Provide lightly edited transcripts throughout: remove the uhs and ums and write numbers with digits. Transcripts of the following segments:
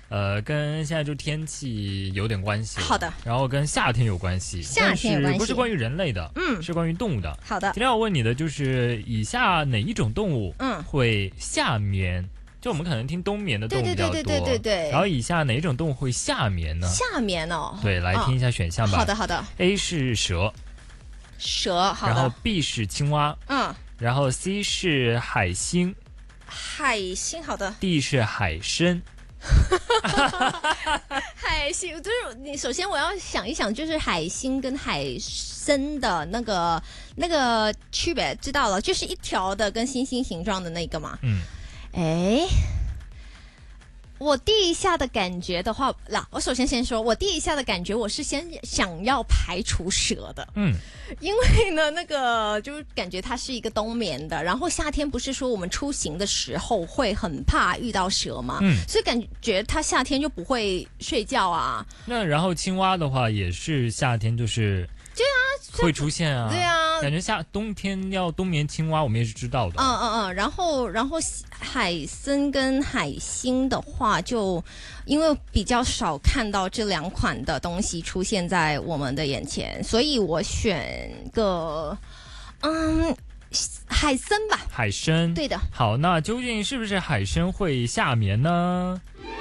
跟现在就天气有点关系。 好的。 然后跟夏天有关系。 夏天有关系， 不是关于人类的，是关于动物的。 好的。 今天要问你的就是以下哪一种动物会夏眠？就我们可能听冬眠的动物比较多， 对。 然后以下哪一种动物会夏眠呢？ 夏眠哦。 对，来听一下选项吧。 好的。 A 是蛇， 好的。 然后 B 是青蛙，然后 C 是海星， 好的。 D 是海参。 海星就是你，首先我要想一想，就是海星跟海参的那个区别，知道了，就是一条的跟星星形状的那个嘛。我第一下的感觉的话，我首先说，我第一下的感觉，我是先想要排除蛇的，因为呢，那个就是感觉它是一个冬眠的，然后夏天不是说我们出行的时候会很怕遇到蛇嘛，所以感觉它夏天就不会睡觉啊。 那然后青蛙的话也是夏天就是会出现啊， 对啊， 感觉冬天要冬眠青蛙，我们也是知道的。 然后海参跟海星的话，就因为比较少看到这两款的东西出现在我们的眼前，所以我选个海参吧。 海参， 对的。 好，那究竟是不是海参会夏眠呢？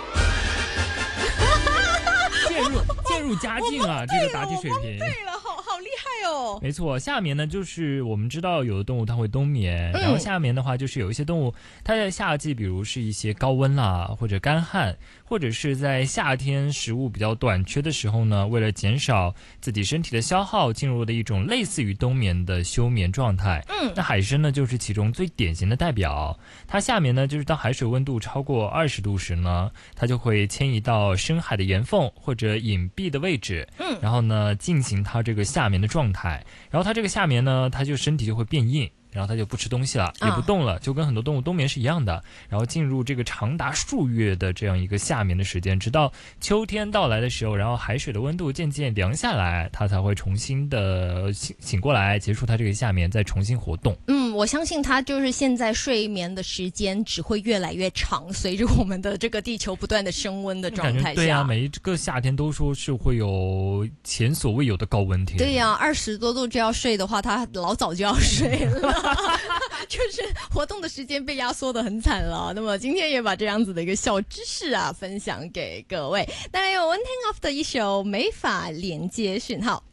渐入佳境啊，这个答题水平。 对了，好厉害哦。 没错，夏眠呢，就是我们知道有的动物它会冬眠，然后夏眠的话，就是有一些动物它在夏季，比如是一些高温啦，或者干旱，或者是在夏天食物比较短缺的时候呢，为了减少自己身体的消耗，进入的一种类似于冬眠的休眠状态。那海参呢，就是其中最典型的代表。它夏眠呢，就是当海水温度超过20度时呢，它就会迁移到深海的岩缝或者隐蔽的位置，然后呢进行它这个夏眠的状态。然后它这个夏眠呢，它就身体就会变硬，然后它就不吃东西了，也不动了，就跟很多动物冬眠是一样的。然后进入这个长达数月的这样一个夏眠的时间，直到秋天到来的时候，然后海水的温度渐渐凉下来，它才会重新的醒过来，结束它这个夏眠，再重新活动。 我相信它就是现在睡眠的时间只会越来越长，随着我们的这个地球不断的升温的状态下。 对啊，每一个夏天都说是会有前所未有的高温天。 对啊，20多度就要睡的话，它老早就要睡了。就是活动的时间被压缩的很惨了。那么今天也把这样子的一个小知识分享给各位。当然有 One Thing Off 的一首没法连接讯号。